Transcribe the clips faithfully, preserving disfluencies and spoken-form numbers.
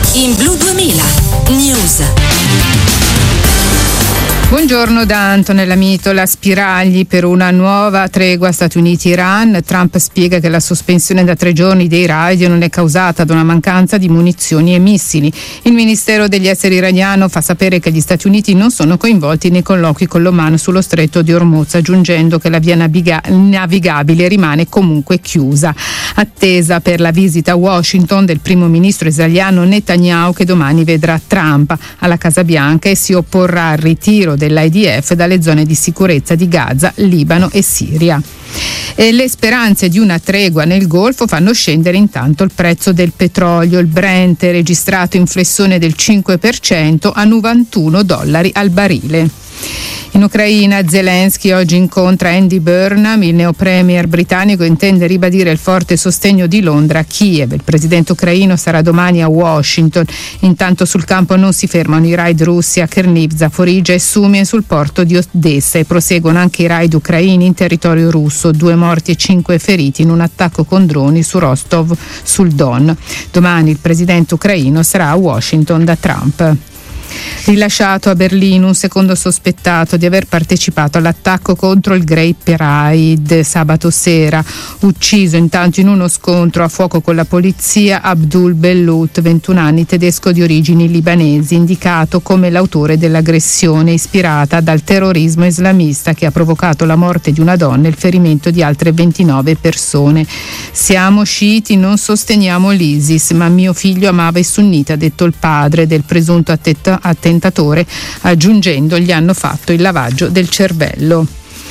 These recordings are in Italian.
In Blu duemila News. Buongiorno da Antonella Mitola. Spiragli per una nuova tregua Stati Uniti-Iran. Trump spiega che la sospensione da tre giorni dei raid non è causata da una mancanza di munizioni e missili. Il Ministero degli Esteri iraniano fa sapere che gli Stati Uniti non sono coinvolti nei colloqui con l'Oman sullo stretto di Hormuz, aggiungendo che la via naviga- navigabile rimane comunque chiusa. Attesa per la visita a Washington del primo ministro israeliano Netanyahu, che domani vedrà Trump alla Casa Bianca e si opporrà al ritiro dell'I D F dalle zone di sicurezza di Gaza, Libano e Siria. E le speranze di una tregua nel Golfo fanno scendere intanto il prezzo del petrolio. Il Brent ha registrato in flessione del cinque per cento a novantuno dollari al barile. In Ucraina Zelensky oggi incontra Andy Burnham, il neo premier britannico intende ribadire il forte sostegno di Londra a Kiev. Il presidente ucraino sarà domani a Washington. Intanto sul campo non si fermano i raid russi a Cherniv, Zaporizhzhia e Sumy sul porto di Odessa e proseguono anche i raid ucraini in territorio russo. Due morti e cinque feriti in un attacco con droni su Rostov sul Don. Domani il presidente ucraino sarà a Washington da Trump. Rilasciato a Berlino un secondo sospettato di aver partecipato all'attacco contro il Gay Pride sabato sera. Ucciso intanto in uno scontro a fuoco con la polizia Abdul Bellout, ventuno anni, tedesco di origini libanesi, indicato come l'autore dell'aggressione ispirata dal terrorismo islamista che ha provocato la morte di una donna e il ferimento di altre ventinove persone. Siamo sciiti, non sosteniamo l'ISIS, ma mio figlio amava i sunniti, ha detto il padre del presunto attentato attentatore, aggiungendo gli hanno fatto il lavaggio del cervello.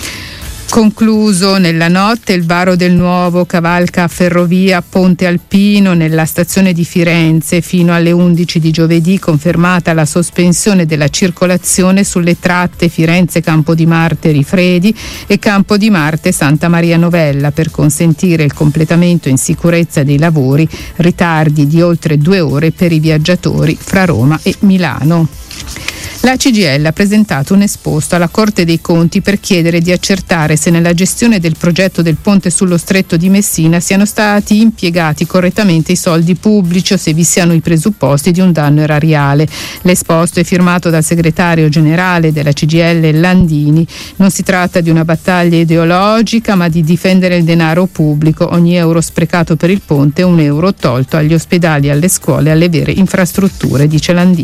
Concluso nella notte il varo del nuovo cavalca ferrovia Ponte Alpino nella stazione di Firenze fino alle undici di giovedì, confermata la sospensione della circolazione sulle tratte Firenze Campo di Marte Rifredi e Campo di Marte Santa Maria Novella per consentire il completamento in sicurezza dei lavori, ritardi di oltre due ore per i viaggiatori fra Roma e Milano. La C G I L ha presentato un esposto alla Corte dei Conti per chiedere di accertare se nella gestione del progetto del ponte sullo Stretto di Messina siano stati impiegati correttamente i soldi pubblici o se vi siano i presupposti di un danno erariale. L'esposto è firmato dal segretario generale della C G I L Landini. Non si tratta di una battaglia ideologica, ma di difendere il denaro pubblico. Ogni euro sprecato per il ponte è un euro tolto agli ospedali, alle scuole e alle vere infrastrutture, dice Landini.